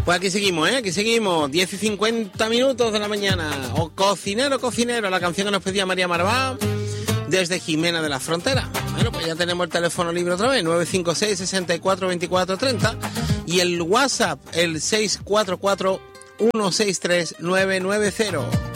Pues aquí seguimos, aquí seguimos, 10 y 50 minutos de la mañana. O cocinero, cocinero, la canción que nos pedía María Marvá desde Jimena de la Frontera. Bueno, pues ya tenemos el teléfono libre otra vez, 956 64 24 30, y el WhatsApp, el 644 163 990.